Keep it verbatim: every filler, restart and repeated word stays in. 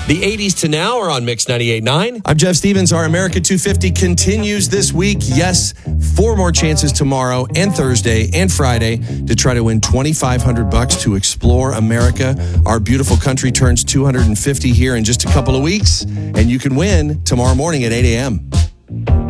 The eighties to now are on Mix ninety-eight point nine. I'm Jeff Stevens. Our America two fifty continues this week. Yes, four more chances tomorrow and Thursday and Friday to try to win twenty-five hundred bucks to explore America. Our beautiful country turns two hundred fifty here in just a couple of weeks, and you can win tomorrow morning at eight a.m.